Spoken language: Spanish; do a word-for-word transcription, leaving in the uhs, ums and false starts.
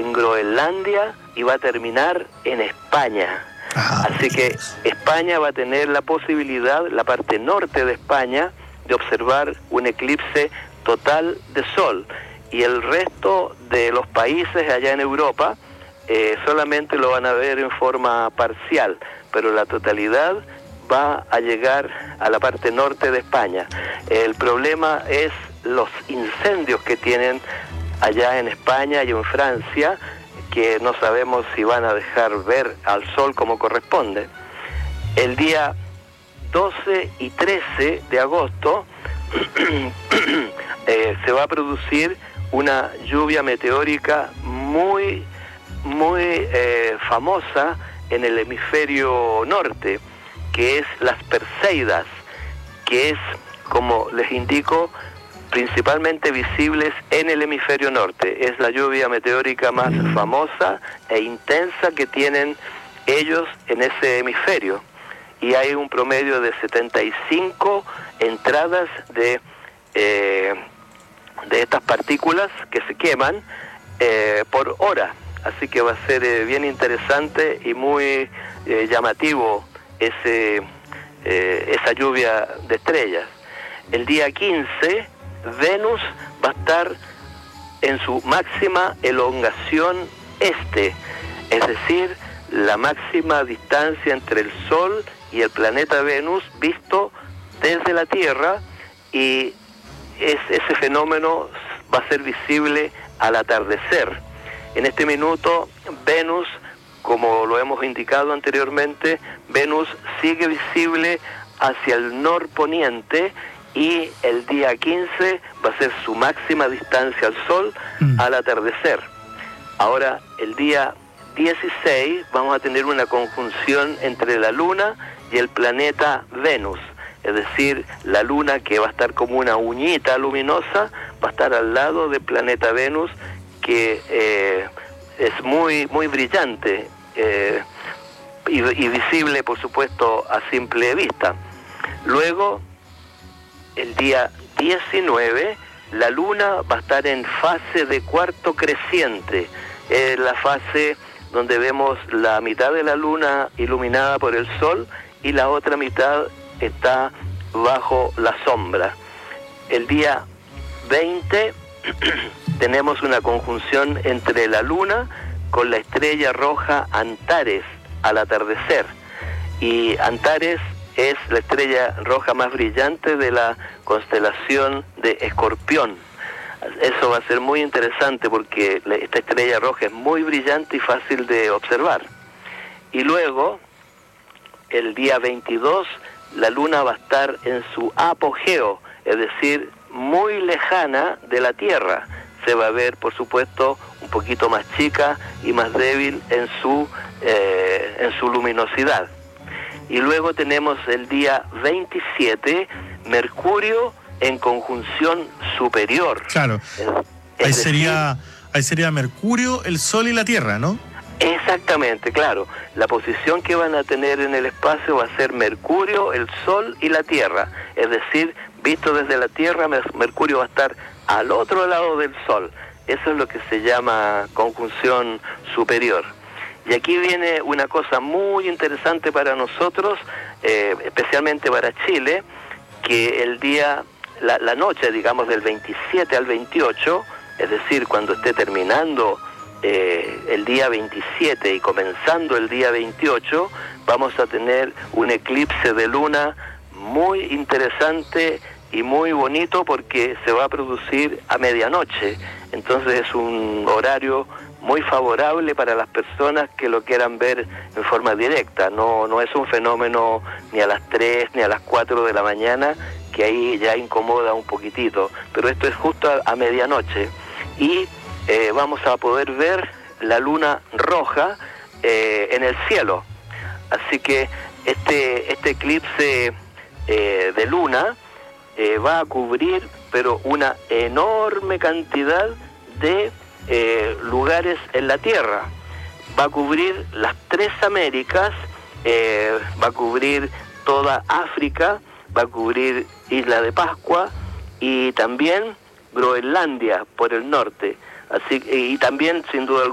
en Groenlandia y va a terminar en España. Ah, Así que España va a tener la posibilidad, la parte norte de España, de observar un eclipse total de sol. Y el resto de los países allá en Europa eh, solamente lo van a ver en forma parcial, pero la totalidad va a llegar a la parte norte de España. El problema es los incendios que tienen allá en España y en Francia, que no sabemos si van a dejar ver al sol como corresponde. El día doce y trece de agosto eh, se va a producir una lluvia meteórica muy, muy eh, famosa en el hemisferio norte, que es las Perseidas, que es, como les indico, principalmente visibles en el hemisferio norte. Es la lluvia meteórica más famosa e intensa que tienen ellos en ese hemisferio. Y hay un promedio de setenta y cinco entradas de, eh, de estas partículas que se queman eh, por hora. Así que va a ser eh, bien interesante y muy eh, llamativo ese, eh, esa lluvia de estrellas. El día quince, Venus va a estar en su máxima elongación este, es decir, la máxima distancia entre el Sol y el planeta Venus visto desde la Tierra, y es, ese fenómeno va a ser visible al atardecer. En este minuto, Venus, como lo hemos indicado anteriormente, Venus sigue visible hacia el norponiente, y el día quince va a ser su máxima distancia al Sol mm. al atardecer. Ahora, el día dieciséis vamos a tener una conjunción entre la Luna y el planeta Venus, es decir, la Luna, que va a estar como una uñita luminosa, va a estar al lado del planeta Venus, que eh, es muy, muy brillante eh, y, y visible, por supuesto, a simple vista. Luego, el día diecinueve, la Luna va a estar en fase de cuarto creciente, es la fase donde vemos la mitad de la Luna iluminada por el Sol y la otra mitad está bajo la sombra. El día veinte tenemos una conjunción entre la Luna con la estrella roja Antares al atardecer, y Antares es la estrella roja más brillante de la constelación de Escorpión. Eso va a ser muy interesante porque esta estrella roja es muy brillante y fácil de observar. Y luego, el día veintidós, la Luna va a estar en su apogeo, es decir, muy lejana de la Tierra. Se va a ver, por supuesto, un poquito más chica y más débil en su, eh, en su luminosidad. Y luego tenemos el día veintisiete, Mercurio en conjunción superior. Claro, es, es ahí, decir, sería, ahí sería Mercurio, el Sol y la Tierra, ¿no? Exactamente, claro. La posición que van a tener en el espacio va a ser Mercurio, el Sol y la Tierra. Es decir, visto desde la Tierra, Mercurio va a estar al otro lado del Sol. Eso es lo que se llama conjunción superior. Y aquí viene una cosa muy interesante para nosotros, eh, especialmente para Chile, que el día, la, la noche, digamos, del veintisiete al veintiocho, es decir, cuando esté terminando eh, el día veintisiete y comenzando el día veintiocho, vamos a tener un eclipse de luna muy interesante y muy bonito, porque se va a producir a medianoche. Entonces es un horario muy favorable para las personas que lo quieran ver en forma directa. No, no es un fenómeno ni a las tres ni a las cuatro de la mañana, que ahí ya incomoda un poquitito, pero esto es justo a, a medianoche, y eh, vamos a poder ver la luna roja eh, en el cielo. Así que este, este eclipse eh, de luna eh, va a cubrir, pero una enorme cantidad de Eh, lugares en la Tierra. Va a cubrir las tres Américas, eh, va a cubrir toda África, va a cubrir Isla de Pascua y también Groenlandia por el norte. Así, y también, sin duda